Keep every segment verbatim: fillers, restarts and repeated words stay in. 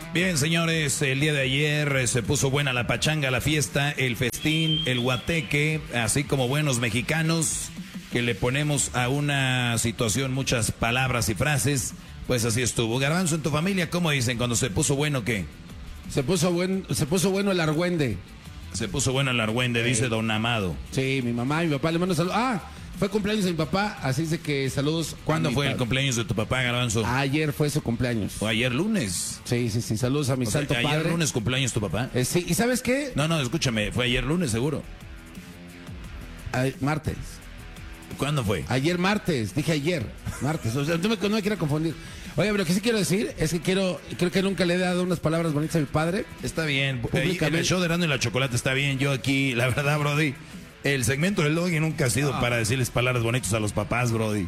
Bien, señores, el día de ayer eh, se puso buena la pachanga, la fiesta, el festín, el guateque, así como buenos mexicanos que le ponemos a una situación muchas palabras y frases, pues así estuvo. Garbanzo, en tu familia, ¿cómo dicen cuando se puso bueno qué? Se puso, buen, se puso bueno el argüende. Se puso bueno el argüende, sí. Dice Don Amado. Sí, mi mamá y mi papá le mando saludos. Ah, fue cumpleaños de mi papá, así es de que saludos. ¿Cuándo fue el cumpleaños de tu papá, Garbanzo? Ayer fue su cumpleaños. ¿O ayer lunes? Sí, sí, sí, saludos a mi o santo sea, padre. ¿Ayer lunes cumpleaños tu papá? Eh, sí, ¿y sabes qué? No, no, escúchame, fue ayer lunes seguro. Ay, martes. ¿Cuándo fue? Ayer martes, dije ayer, martes. O sea, no me, no me quiero confundir. Oye, pero lo que sí quiero decir es que quiero, creo que nunca le he dado unas palabras bonitas a mi padre. Está bien, en el show de Erasmo y la Chocolate está bien. Yo aquí, la verdad, Brody, el segmento del Doggy nunca ha sido ah. para decirles palabras bonitas a los papás, Brody.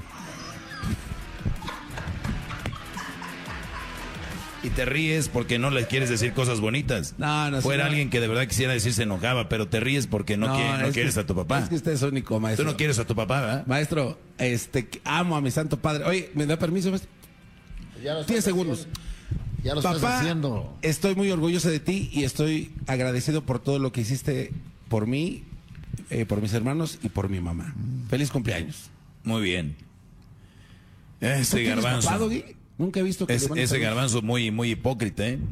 Y te ríes porque no les quieres decir cosas bonitas. No, no. Fuera no. alguien que de verdad quisiera decir se enojaba, pero te ríes porque no, no, quiere, no quieres que, a tu papá. Es que usted es único, maestro. Tú no quieres a tu papá, ¿verdad? Maestro, este, amo a mi santo padre. Oye, ¿me da permiso, maestro? diez segundos. Ya lo Papá, estás haciendo. Estoy muy orgulloso de ti y estoy agradecido por todo lo que hiciste por mí, eh, por mis hermanos y por mi mamá. Mm. Feliz cumpleaños. Muy bien. Ese Garbanzo. Papá, Doggy? Nunca he visto que es, ese Garbanzo muy, muy hipócrita, ¿eh?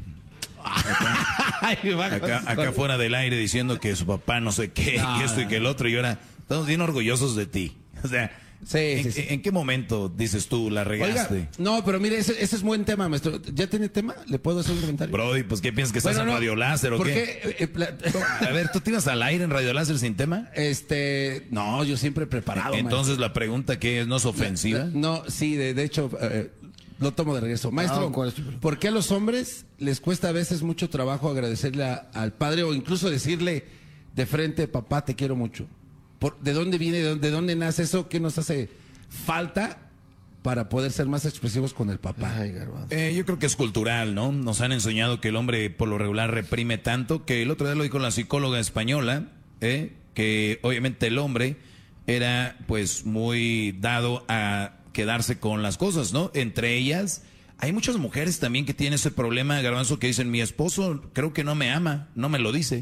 Acá, acá, acá fuera del aire diciendo que su papá no sé qué, no, y esto y que el otro, y ahora estamos bien orgullosos de ti. O sea, sí, ¿en, sí, sí. ¿en qué momento dices tú la regaste? Oiga, no, pero mire, ese, ese es buen tema, maestro. ¿Ya tiene tema? ¿Le puedo hacer un comentario? Brody, pues ¿qué piensas que estás bueno, en Radio no, Láser o ¿por qué? qué? Eh, eh, A ver, ¿tú te ibas al aire en Radio Láser sin tema? Este, no, yo siempre he preparado. Entonces maestro. La pregunta que es, ¿no es ofensiva? No, sí, de, de hecho, eh, lo tomo de regreso. Maestro, no, ¿por qué a los hombres les cuesta a veces mucho trabajo agradecerle a, al padre o incluso decirle de frente, papá, te quiero mucho? Por, ¿De dónde viene, de dónde, de dónde nace eso? ¿Qué nos hace falta para poder ser más expresivos con el papá? Ay, eh, yo creo que es cultural, ¿no? Nos han enseñado que el hombre por lo regular reprime tanto, que el otro día lo dijo la psicóloga española, ¿eh? que obviamente el hombre era pues muy dado a quedarse con las cosas, ¿no? Entre ellas, hay muchas mujeres también que tienen ese problema, Garbanzo, que dicen, mi esposo creo que no me ama, no me lo dice,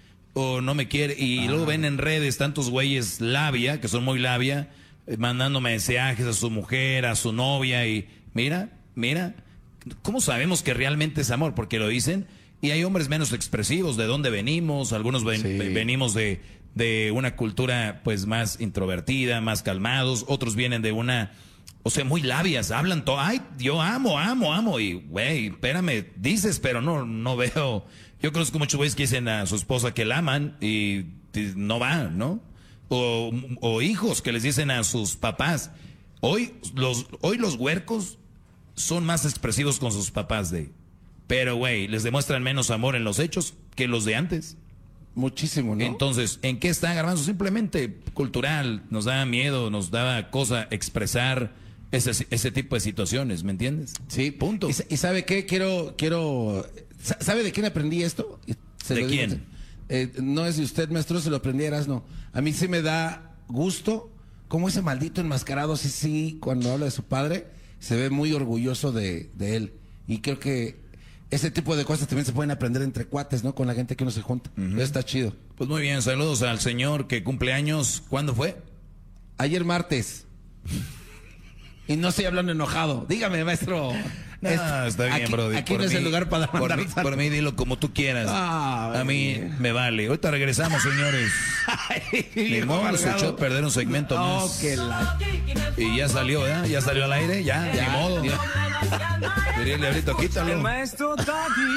o no me quiere, y ah. luego ven en redes tantos güeyes labia, que son muy labia, eh, mandando mensajes a su mujer, a su novia, y mira, mira, ¿cómo sabemos que realmente es amor? Porque lo dicen, y hay hombres menos expresivos, de dónde venimos, algunos ven, sí. venimos de, de una cultura pues más introvertida, más calmados, otros vienen de una... O sea, muy labias, hablan todo, ay, yo amo, amo, amo, y güey, espérame, dices, pero no, no veo. Yo conozco muchos güeyes que dicen a su esposa que la aman y no va, ¿no? O, o hijos que les dicen a sus papás. Hoy los, hoy los huercos son más expresivos con sus papás de, pero güey, les demuestran menos amor en los hechos que los de antes. Muchísimo, ¿no? Entonces, ¿en qué está, Garbanzo? Simplemente cultural, nos da miedo, nos da cosa expresar ese, ese tipo de situaciones, ¿me entiendes? Sí, punto. ¿Y, y sabe qué? Quiero, quiero, ¿sabe de quién aprendí esto? Se ¿De quién? Eh, no es de usted, maestro, se lo aprendí a Erasmo. A mí sí me da gusto cómo ese maldito enmascarado, sí, sí, cuando habla de su padre, se ve muy orgulloso de, de él. Y creo que ese tipo de cosas también se pueden aprender entre cuates, ¿no? Con la gente que uno se junta. Uh-huh. Eso está chido. Pues muy bien, saludos al señor que cumple años. ¿Cuándo fue? Ayer martes. Y no estoy hablando enojado. Dígame, maestro. No, este, está bien, aquí, brody. Aquí por no mí, es el lugar para por mí, por mí dilo como tú quieras. Ah, a mí bien. Me vale. Ahorita regresamos, señores. Ni modo, se echó a perder un segmento oh, más. Que la... Y ya salió, ¿eh? Ya salió al aire, ya, ya ni modo. Diría el diablito, quítalo. El maestro